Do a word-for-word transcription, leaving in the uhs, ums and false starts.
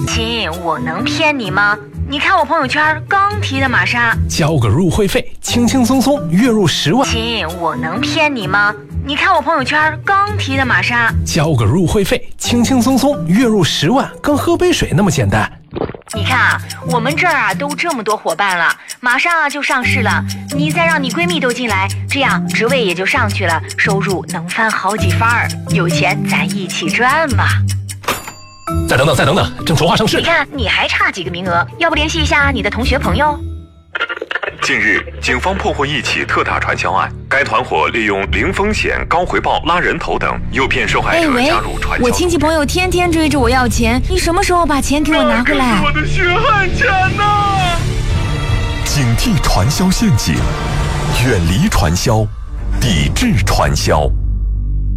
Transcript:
亲，我能骗你吗？你看我朋友圈刚提的玛莎， 交个入会费，轻轻松松月入十万。 亲，我能骗你吗？你看我朋友圈刚提的玛莎， 交个入会费，轻轻松松月入十万，跟喝杯水那么简单。 你看啊，我们这儿啊都这么多伙伴了，马上啊就上市了，你再让你闺蜜都进来，这样职位也就上去了，收入能翻好几番儿，有钱咱一起赚嘛。 再等等，再等等，正筹划上市。 你看你还差几个名额，要不联系一下你的同学朋友？ 近日，警方破获一起特大传销案，该团伙利用零风险、高回报、拉人头等，诱骗受害者加入传销。 我亲戚朋友天天追着我要钱，你什么时候把钱给我拿回来？ 我的血汗钱呐！ 警惕传销陷阱，远离传销，抵制传销。